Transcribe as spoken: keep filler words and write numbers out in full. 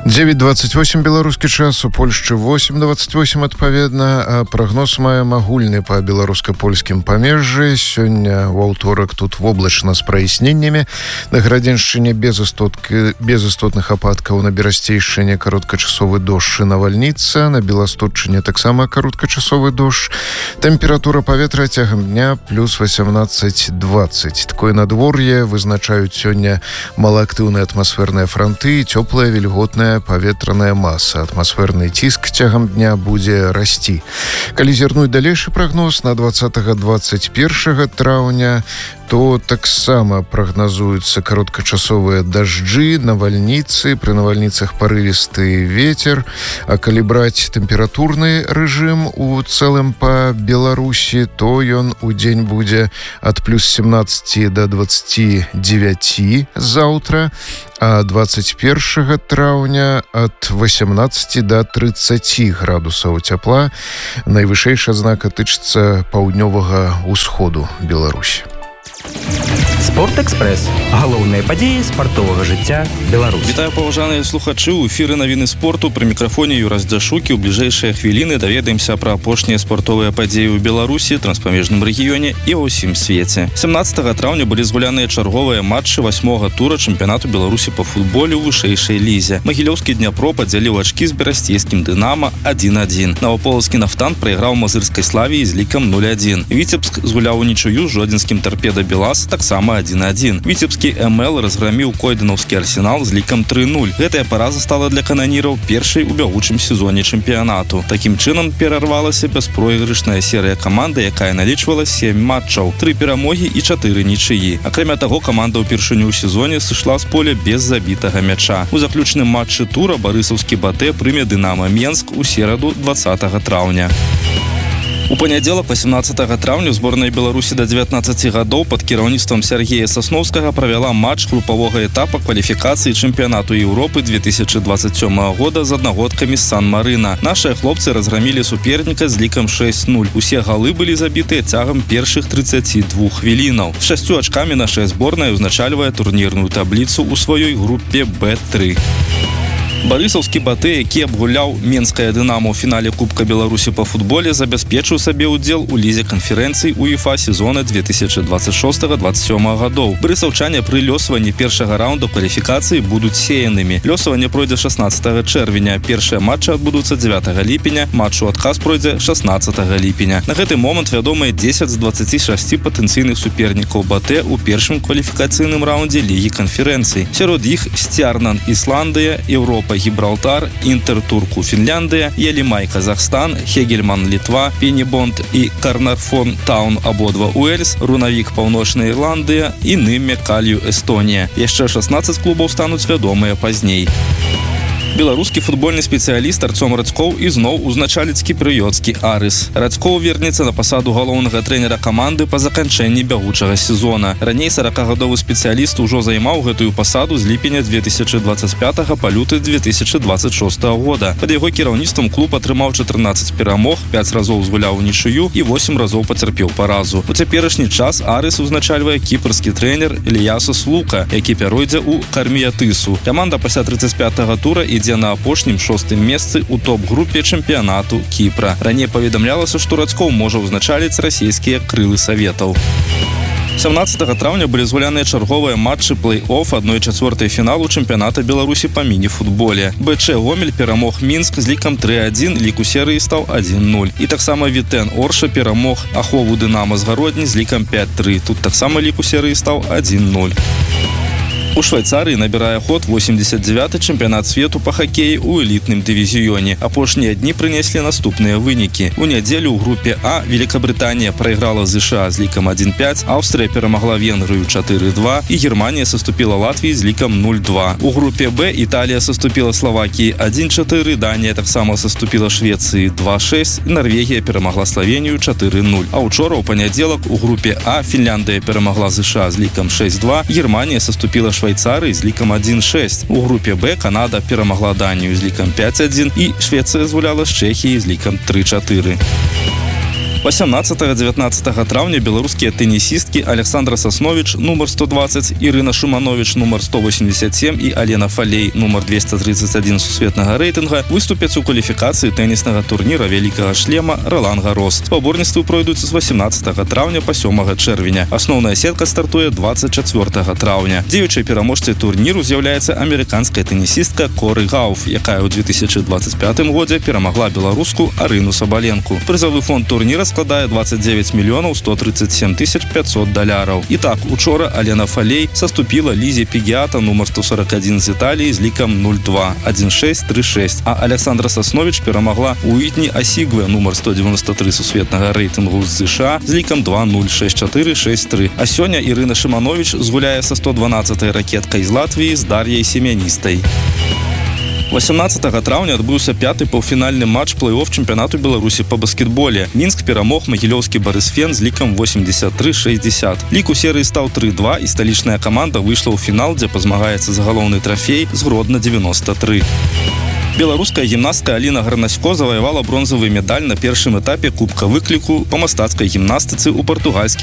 девять двадцать восемь беларускі час, у Польшчы восемь двадцать восемь адпаведна, а прагноз маем агульны па беларуска-польскім памежжы. Сёння ў аўторак тут воблачна з праясненнямі. На Градзеншчыне без істоткі, без істотных ападкаў, на Берасцейшчыне кароткачасовы дождж і навальніца, на Беластотчыне таксама кароткачасовы дождж. Тэмпература паветра цягам дня плюс восемнадцать двадцать. Такое надвор'е вызначаюць сёння малаактыўныя атмасферныя франты і цёплая вільготная паветраная маса. Атмасферны ціск цягам дня будзе расці. Калі зірнуць далейшы прагноз на двадцатага двадцать першага траўня, то таксама прагназуюцца кароткачасовыя дажджы, навальніцы, пры навальніцах парывісты вецер. А калі браць тэмпературны рэжым у цэлым па Беларусі, то ён у дзень будзе ад плюс семнадцать да двадцати девяти заўтра, а двадцать першага траўня ад восемнадцати да тридцати градусаў цяпла. Найвышэйшая адзнака тычыцца паўднёвага ўсходу Беларусі. Спортэкспрэс. Галоўныя падзеі спартовага жыцця Беларусі. Вітаю, паважаныя слухачы. У эфіры навіны спорту. Пры мікрафоне Юрас Дзяшукі. У бліжэйшыя хвіліны даведаемся пра апошнія спартовыя падзеі ў Беларусі, транспамежным рэгіёне і ва ўсім свеце. сямнаццатага траўня былі згуляныя чарговыя матчы васьмога тура чэмпіянату Беларусі па футболе ў вышэйшай лізе. Магілёўскі Дняпро падзяліў ачкі з берасцейскім Дынама адзін адзін. Новаполацкі Нафтан прайграў мазырскай Славіі з лікам нуль адзін. Віцебск згуляў унічыю з жодзінскім Тарпеда Белас таксама адзін адзін. Віцебскі эм эл разграміў койдэнаўскі Арсенал з лікам тры нуль. Гэтая параза стала для кананіраў першай у бягучым сезоне чэмпіянату. Такім чынам перарвалася бяспройгрышная серыя каманды, якая налічвала сем матчаў, тры перамогі і чатыры нічыі. Акрамя таго, каманда ўпершыню ў сезоне сышла з поля без забітага мяча. У заключным матчы тура барысаўскі Батэ прыме Дынама Менск у сераду двадцатага траўня. У панядзелак восемнадцатага траўня зборная Беларусі да дзевятнаццаці гадоў пад кіраўніцтвам Сергея Сасноўскага правяла матч групавога этапа кваліфікацыі чэмпіянату Еўропы две тысячи двадцать сёмага года з аднагодкамі з Сан-Марына. Нашыя хлопцы разграмілі суперніка з лікам шэсць нуль. Усе галы былі забітыя цягам першых тридцати двух хвілінаў. З шасцю ачкамі нашая зборная ўзначальвае турнірную табліцу ў сваёй групе бэ тры. Барысаўскі Батэ, які абгуляў менскае Дынамо ў фінале Кубка Беларусі па футболе, забяспечыў сабе ўдзел у лізе канферэнцый УЕФА сезона две тысячи двадцать шостага двадцать сёмага гадоў. Барысаўчане пры лёсаванні першага раунда кваліфікацыі будуць сеянымі. Лёсаванне пройдзе шаснаццатага чэрвеня. Першыя матчы адбудуцца дзевятага ліпеня, матч у адказ пройдзе шаснаццатага ліпеня. На гэты момант вядомыя дзесяць з дваццаці шасці патэнцыйных супернікаў Батэ ў першым кваліфікацыйным раўндзе лігі канферэнцый. Сярод іх Стярнан Ісландыя, Еўропа Гібралтар, Інтер Турку Фінляндыя, Ялімай Казахстан, Хегельман Літва, Пенібонд і Карнарфон Таун абодва Уэльс, Рунавік Паўночная Ірландыя і Нымме Калью Эстонія. Яшчэ шаснаццаць клубаў стануць вядомыя пазней. Беларускі футбольны спецыяліст Арцём Рацкоў ізноў узначаліць кіпрыёцкі Арыс. Рацкоў вернецца на пасаду галоўнага трэнера каманды па заканчэнні бягучага сезона. Раней саракагадовы спецыяліст ужо займаў гэтую пасаду з ліпеня две тысячи двадцать пятага па люты две тысячи двадцать шостага года. Пад яго кіраўніцтвам клуб атрымаў чатырнаццаць перамог, пяць разоў згуляў унічыю і восем разоў пацярпеў паразу. У цяперашні час Арыс узначальвае кіпрскі трэнер Ільясус Лука, які пяройдзе ў Карміятысу. Каманда пасля тридцать пятага тура ідзе на апошнім шостым месцы ў топ-групе чэмпіянату Кіпра. Раней паведамлялася, што Рацкоў можа ўзначаліць расійскія крылы саветаў. сямнаццатага траўня былі згуляныя чарговыя матчы плэй-офф адной чацвёртай фіналу чэмпіяната Беларусі па міні-футболе. БЧ Гомель перамог Мінск з лікам тры адзін, лік у серыі стаў адзін нуль. І таксама Вітэн Орша перамог Ахову Дынама з Гародні з лікам пяць тры. Тут таксама лік у серыі стаў адзін нуль. У Швайцарыі набірае ход восемьдесят девяты чэмпіянат свету па хакеі ў элітным дывізіёне. Апошнія дні прынеслі наступныя вынікі. У нядзелю ў групе А Великабрытанія прайграла ЗША з лікам адзін пяць, Аўстрыя перамагла Венгрыю чатыры два і Германія саступіла Латвіі з лікам нуль два. У групе Б Італія саступіла Славакіі адзін чатыры, Данія таксама саступіла Швецыі два шэсць, Норвегія перамагла Славенію чатыры нуль. А учора ў панядзелак у групе А Фінляндыя перамагла ЗША з лікам шэсць два, Германія саступіла Швайцарыі з лікам адзін шэсць. У групе Б Канада перамагла Данію з лікам пяць адзін і Швецыя згуляла з Чэхіяй з лікам тры чатыры. восемнадцатага-дзевятнаццатага траўня беларускія тэнісісткі Александра Сасновіч, нумар сто двадцать, Ірына Шуманович, нумар сто восемьдесят семь і Алена Фалей, нумар двести тридцать один сусветнага рэйтынга, выступяць у кваліфікацыі тэніснага турніра вялікага шлема Ролан Гарос. Спаборніцтвы пройдуць з восемнадцатага траўня па сёмага чэрвеня. Асноўная сетка стартуе двадцать чацвёртага траўня. Дзеючай пераможцай турніру з'яўляецца амерыканская тэнісістка Коры Гауф, якая ў две тысячи двадцать пятым годзе перамагла беларуску Арыну Сабаленку. Прызавы фонд турніра складае двадцать девять миллионов сто тридцать семь тысяч пятьсот даляраў. І так, учора Алена Фалей саступіла Лізе Пегіата, нумар сто сорок один з Італіі з лікам нуль два один шесть три шесть, а Александра Сасновіч перамагла Уітні Асігве, нумар сто девяносто три сусветнага рэйтынгу з ЗША з лікам два нуль шесть чатыры шесть три. А сёння Ірына Шыманович згуляе са сто дванаццатай ракеткай з Латвіі з Дар'яй Семяністай. восемнадцатага траўня адбыўся пяты паўфінальны матч плэй-офф чэмпіянату Беларусі па баскетболе. Мінск перамог магілёўскі Барысфен з лікам восемьдесят три шестьдесят. Лік у серыі стаў тры два, і сталічная каманда выйшла ў фінал, дзе пазмагаецца за галоўны трафей з Гродна девяносто три. Беларуская гімнастка Аліна Гранасько заваявала бронзавы медаль на першым этапе Кубка выкліку па мастацкай гімнастыцы ў партугальскім